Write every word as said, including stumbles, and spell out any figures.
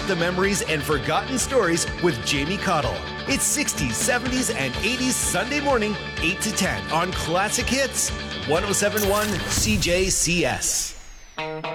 up the memories and forgotten stories with Jamie Cottle. It's sixties, seventies, and eighties Sunday morning, eight to ten on Classic Hits, one oh seven point one C J C S.